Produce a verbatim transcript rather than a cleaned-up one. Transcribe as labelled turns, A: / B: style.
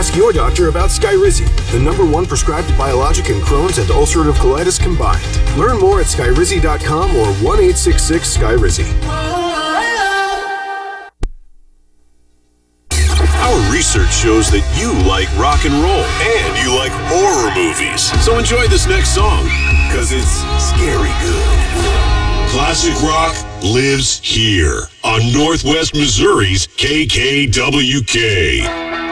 A: Ask your doctor about Skyrizi, the number one prescribed biologic in Crohn's and ulcerative colitis combined. Learn more at skyrizi dot com or one eight six six Skyrizi.
B: Our research shows that you like rock and roll and you like horror movies. So enjoy this next song, because it's scary good. Classic rock lives here on Northwest Missouri's K K W K.